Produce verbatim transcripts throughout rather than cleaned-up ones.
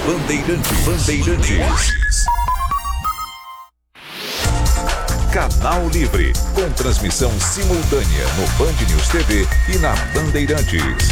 Bandeirantes. Bandeirantes. Canal Livre, com transmissão simultânea no Band News T V e na Bandeirantes.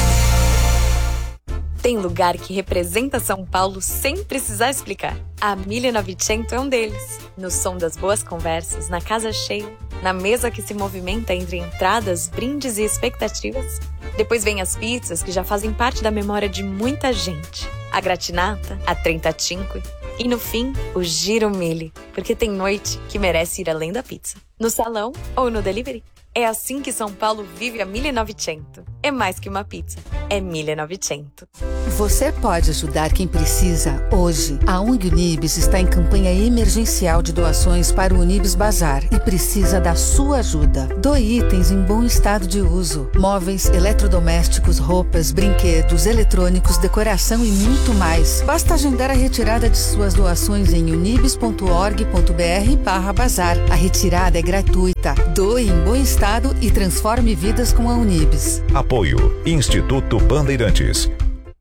Tem lugar que representa São Paulo sem precisar explicar. A mille novecento é um deles. No som das boas conversas, na casa cheia, na mesa que se movimenta entre entradas, brindes e expectativas. Depois vem as pizzas que já fazem parte da memória de muita gente. A gratinata, a trentacinque e, no fim, o giro mille, porque tem noite que merece ir além da pizza. No salão ou no delivery. É assim que São Paulo vive a mille novecento. É mais que uma pizza, é mille novecento. Você pode ajudar quem precisa hoje. A ONG Unibis está em campanha emergencial de doações para o Unibis Bazar e precisa da sua ajuda. Doe itens em bom estado de uso. Móveis, eletrodomésticos, roupas, brinquedos, eletrônicos, decoração e muito mais. Basta agendar a retirada de suas doações em unibis ponto org ponto br barra bazar. A retirada é gratuita. Doe em bom estado e transforme vidas com a Unibis. Apoio Instituto Bandeirantes.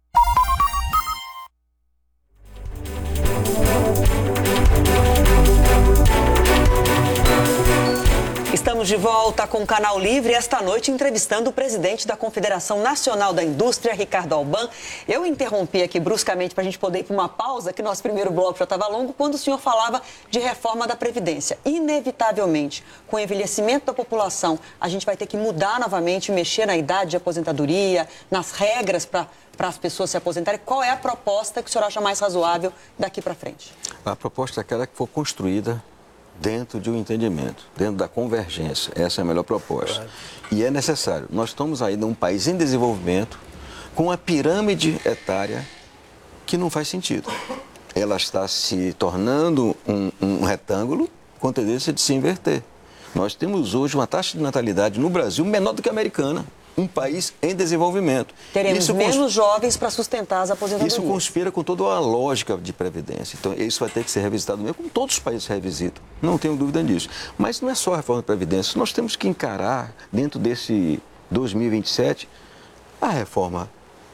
Estamos de volta com o Canal Livre, esta noite entrevistando o presidente da Confederação Nacional da Indústria, Ricardo Alban. Eu interrompi aqui bruscamente para a gente poder ir para uma pausa, que nosso primeiro bloco já estava longo, quando o senhor falava de reforma da Previdência. Inevitavelmente, com o envelhecimento da população, a gente vai ter que mudar novamente, mexer na idade de aposentadoria, nas regras para para as pessoas se aposentarem. Qual é a proposta que o senhor acha mais razoável daqui para frente? A proposta é aquela que for construída dentro de um entendimento, dentro da convergência. Essa é a melhor proposta. Claro. E é necessário. Nós estamos aí num país em desenvolvimento, com uma pirâmide etária que não faz sentido. Ela está se tornando um, um retângulo com tendência de se inverter. Nós temos hoje uma taxa de natalidade no Brasil menor do que a americana. Um país em desenvolvimento. Teremos isso menos cons... jovens para sustentar as aposentadorias. Isso conspira com toda a lógica de previdência. Então, isso vai ter que ser revisitado mesmo, como todos os países revisitam. Não tenho dúvida nisso. Mas não é só a reforma da Previdência. Nós temos que encarar, dentro desse dois mil e vinte e sete, a reforma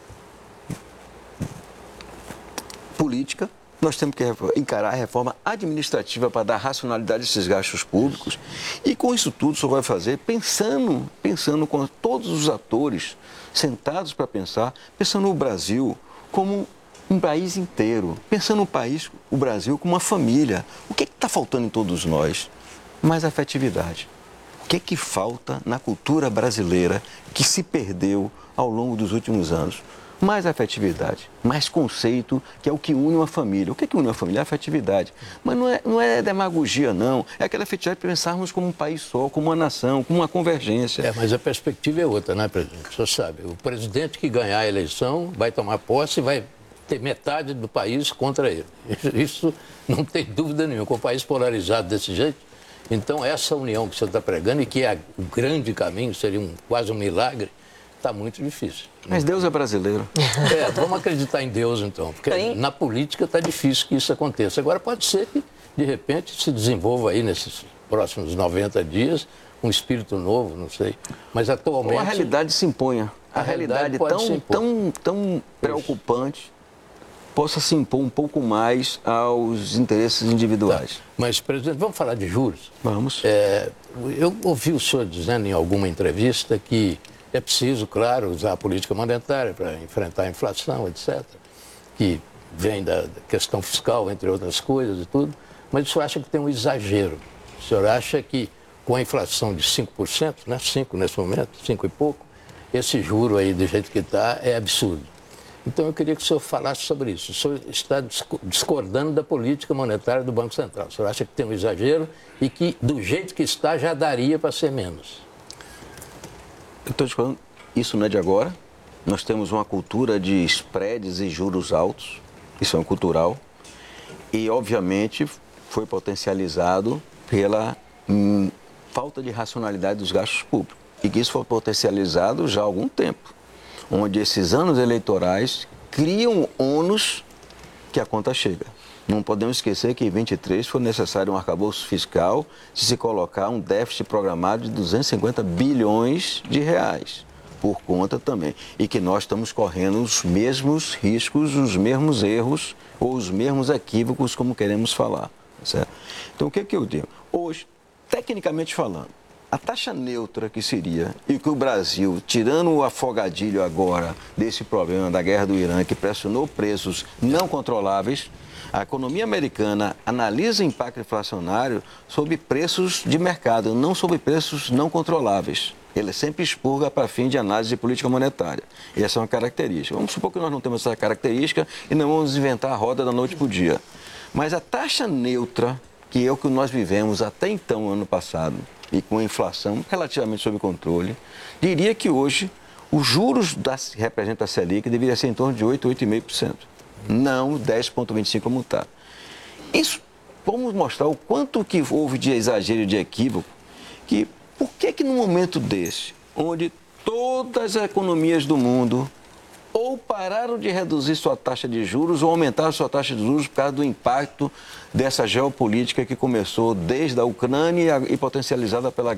política. Nós temos que encarar a reforma administrativa para dar racionalidade a esses gastos públicos. E com isso tudo, o senhor vai fazer pensando, pensando com todos os atores sentados para pensar, pensando no Brasil como um país inteiro, pensando no país, o Brasil como uma família. O que é que está faltando em todos nós? Mais afetividade. O que é que falta na cultura brasileira que se perdeu ao longo dos últimos anos? Mais afetividade, mais conceito, que é o que une uma família. O que é que une uma família? É a afetividade. Mas não é, não é demagogia, não. É aquela afetividade de pensarmos como um país só, como uma nação, como uma convergência. É, mas a perspectiva é outra, né, presidente? O senhor sabe, o presidente que ganhar a eleição vai tomar posse e vai ter metade do país contra ele. Isso não tem dúvida nenhuma. Com o país polarizado desse jeito, então essa união que o senhor está pregando, e que é o grande caminho, seria um, quase um milagre, está muito difícil. Mas Deus é brasileiro. É, vamos acreditar em Deus, então. Porque Sim. na política está difícil que isso aconteça. Agora, pode ser que, de repente, se desenvolva aí, nesses próximos noventa dias, um espírito novo, não sei. Mas, atualmente... Ou a realidade se imponha. A, a realidade, realidade tão, tão, tão preocupante possa se impor um pouco mais aos interesses individuais. Tá. Mas, presidente, vamos falar de juros? Vamos. É, eu ouvi o senhor dizendo em alguma entrevista que é preciso, claro, usar a política monetária para enfrentar a inflação, etcétera, que vem da questão fiscal, entre outras coisas e tudo, mas o senhor acha que tem um exagero? O senhor acha que com a inflação de cinco por cento, né, cinco nesse momento, cinco e pouco, esse juro aí do jeito que está é absurdo. Então eu queria que o senhor falasse sobre isso. O senhor está discordando da política monetária do Banco Central. O senhor acha que tem um exagero e que do jeito que está já daria para ser menos? Eu estou te falando, isso não é de agora. Nós temos uma cultura de spreads e juros altos, isso é um cultural, e obviamente foi potencializado pela hum, falta de racionalidade dos gastos públicos, e que isso foi potencializado já há algum tempo, onde esses anos eleitorais criam ônus que a conta chega. Não podemos esquecer que em vinte e três foi necessário um arcabouço fiscal de se colocar um déficit programado de duzentos e cinquenta bilhões de reais. por conta também. E que nós estamos correndo os mesmos riscos, os mesmos erros ou os mesmos equívocos, como queremos falar. Certo? Então, o que, que eu digo? Hoje, tecnicamente falando, a taxa neutra que seria, e que o Brasil, tirando o afogadilho agora desse problema da guerra do Irã, que pressionou preços não controláveis, a economia americana analisa o impacto inflacionário sobre preços de mercado, não sobre preços não controláveis. Ele sempre expurga para fim de análise de política monetária. E essa é uma característica. Vamos supor que nós não temos essa característica e não vamos inventar a roda da noite para o dia. Mas a taxa neutra, que é o que nós vivemos até então, ano passado, e com a inflação relativamente sob controle, diria que hoje os juros da, que representa a Selic deveria ser em torno de oito, oito vírgula cinco por cento. Não dez vírgula vinte e cinco por cento como está. Isso, vamos mostrar o quanto que houve de exagero e de equívoco, que por que que num momento desse, onde todas as economias do mundo ou pararam de reduzir sua taxa de juros ou aumentaram sua taxa de juros por causa do impacto dessa geopolítica que começou desde a Ucrânia e potencializada pela